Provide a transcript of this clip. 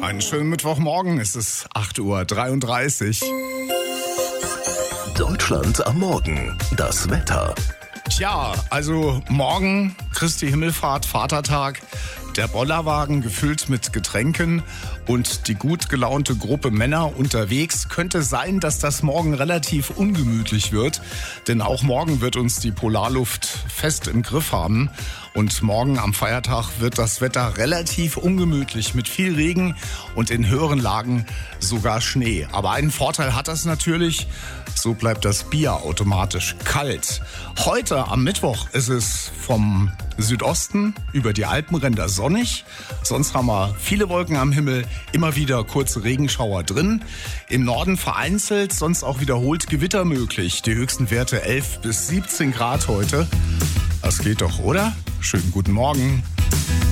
Einen schönen Mittwochmorgen, es ist 8:33 Uhr. Deutschland am Morgen, das Wetter. Tja, also morgen Christi Himmelfahrt, Vatertag, der Bollerwagen gefüllt mit Getränken und die gut gelaunte Gruppe Männer unterwegs. Könnte sein, dass das morgen relativ ungemütlich wird, denn auch morgen wird uns die Polarluft fest im Griff haben. Und morgen am Feiertag wird das Wetter relativ ungemütlich mit viel Regen und in höheren Lagen sogar Schnee. Aber einen Vorteil hat das natürlich, so bleibt das Bier automatisch kalt. Heute am Mittwoch ist es vom Südosten über die Alpenränder sonnig. Sonst haben wir viele Wolken am Himmel, immer wieder kurze Regenschauer drin. Im Norden vereinzelt, sonst auch wiederholt Gewitter möglich. Die höchsten Werte 11 bis 17 Grad heute. Das geht doch, oder? Schönen guten Morgen.